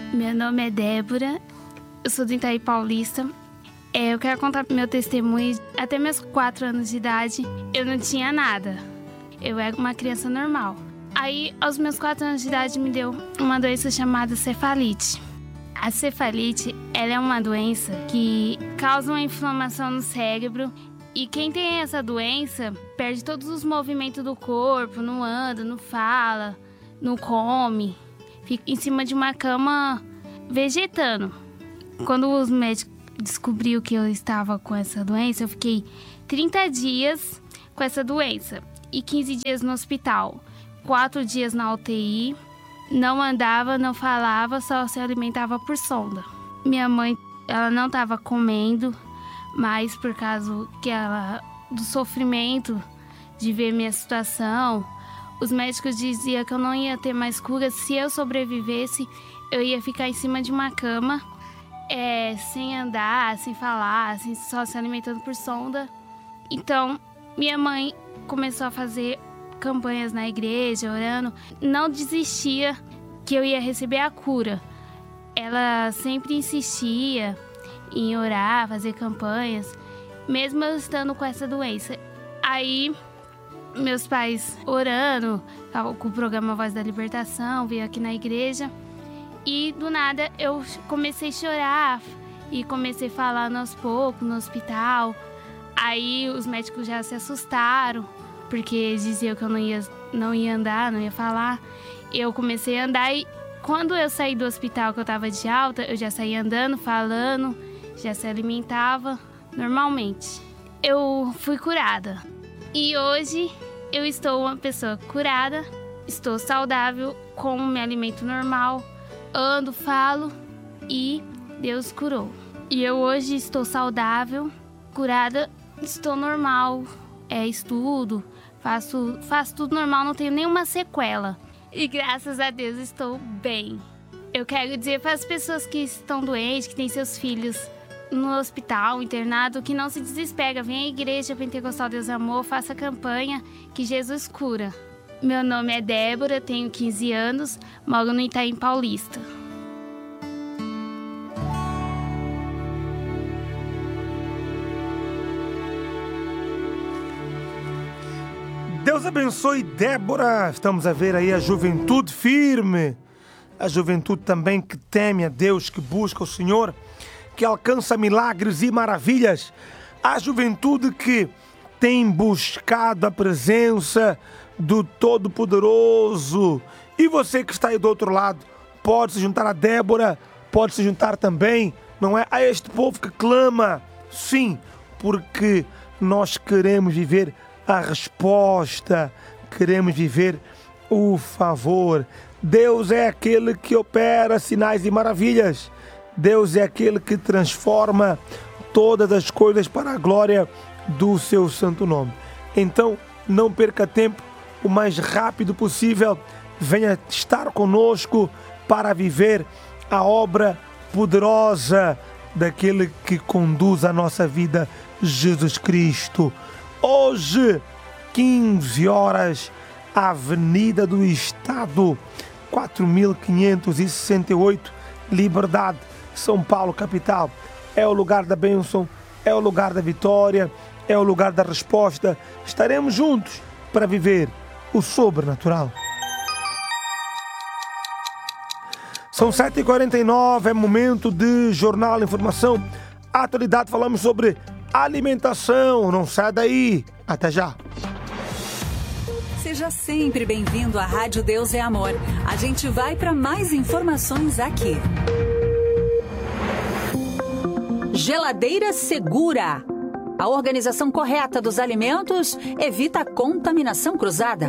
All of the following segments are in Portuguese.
Meu nome é Débora, eu sou do Itaim Paulista. Eu quero contar meu testemunho. Até meus 4 anos de idade, eu não tinha nada. Eu era uma criança normal. Aí, aos meus 4 anos de idade, me deu uma doença chamada cefalite. A cefalite, ela é uma doença que causa uma inflamação no cérebro. E quem tem essa doença perde todos os movimentos do corpo, não anda, não fala, não come. Fica em cima de uma cama vegetando. Quando os médicos descobriram que eu estava com essa doença, eu fiquei 30 dias com essa doença e 15 dias no hospital. 4 dias na UTI, não andava, não falava, só se alimentava por sonda. Minha mãe, ela não estava comendo, mas por causa do sofrimento de ver minha situação, os médicos diziam que eu não ia ter mais cura. Se eu sobrevivesse, eu ia ficar em cima de uma cama, sem andar, sem falar, só se alimentando por sonda. Então, minha mãe começou a fazer campanhas na igreja, orando. Não desistia que eu ia receber a cura. Ela sempre insistia em orar, fazer campanhas, mesmo eu estando com essa doença. Aí, meus pais orando, com o programa Voz da Libertação, veio aqui na igreja. E do nada eu comecei a chorar e comecei a falar aos poucos no hospital. Aí os médicos já se assustaram, porque diziam que eu não ia andar, não ia falar. Eu comecei a andar e quando eu saí do hospital, que eu estava de alta, eu já saí andando, falando, já se alimentava normalmente. Eu fui curada. E hoje eu estou uma pessoa curada, estou saudável, como me alimento normal, ando, falo e Deus curou. E eu hoje estou saudável, curada, estou normal, estudo, faço tudo normal, não tenho nenhuma sequela. E graças a Deus estou bem. Eu quero dizer para as pessoas que estão doentes, que têm seus filhos no hospital, internado, que não se desespera. Venha à igreja Pentecostal Deus Amor, faça campanha que Jesus cura. Meu nome é Débora, tenho 15 anos, moro no Itaim Paulista. Deus abençoe Débora. Estamos a ver aí a juventude firme, a juventude também que teme a Deus, que busca o Senhor, que alcança milagres e maravilhas. A juventude que tem buscado a presença do Todo-Poderoso. E você que está aí do outro lado, pode se juntar a Débora, pode se juntar também, não é, a este povo que clama. Sim, porque nós queremos viver a resposta, queremos viver o favor. Deus é aquele que opera sinais e maravilhas. Deus é aquele que transforma todas as coisas para a glória do seu santo nome. Então, não perca tempo, o mais rápido possível, venha estar conosco para viver a obra poderosa daquele que conduz a nossa vida, Jesus Cristo. Hoje, 15 horas, Avenida do Estado, 4568, Liberdade, São Paulo, capital. É o lugar da bênção, é o lugar da vitória, é o lugar da resposta. Estaremos juntos para viver o sobrenatural. São 7h49, é momento de Jornal Informação. Atualidade, falamos sobre alimentação. Não sai daí. Até já. Seja sempre bem-vindo à Rádio Deus é Amor. A gente vai para mais informações aqui. Geladeira segura. A organização correta dos alimentos evita a contaminação cruzada.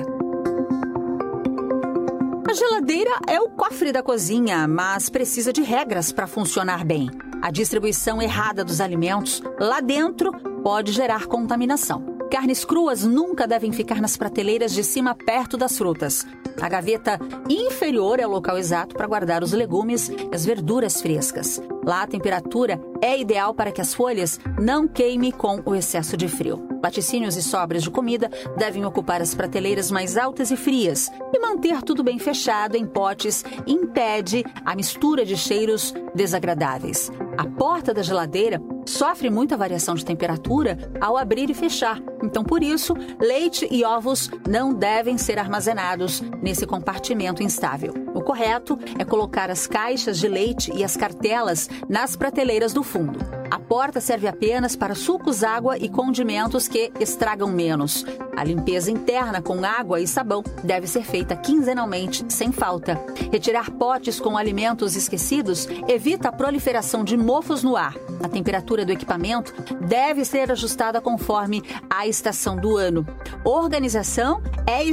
A geladeira é o cofre da cozinha, mas precisa de regras para funcionar bem. A distribuição errada dos alimentos lá dentro pode gerar contaminação. Carnes cruas nunca devem ficar nas prateleiras de cima perto das frutas. A gaveta inferior é o local exato para guardar os legumes e as verduras frescas. Lá a temperatura é ideal para que as folhas não queimem com o excesso de frio. Laticínios e sobras de comida devem ocupar as prateleiras mais altas e frias, e manter tudo bem fechado em potes impede a mistura de cheiros desagradáveis. A porta da geladeira sofre muita variação de temperatura ao abrir e fechar. Então, por isso, leite e ovos não devem ser armazenados nesse compartimento instável. O correto é colocar as caixas de leite e as cartelas nas prateleiras do fundo. A porta serve apenas para sucos, água e condimentos que estragam menos. A limpeza interna com água e sabão deve ser feita quinzenalmente, sem falta. Retirar potes com alimentos esquecidos evita a proliferação de mofos no ar. A temperatura do equipamento deve ser ajustada conforme a estação do ano. Organização é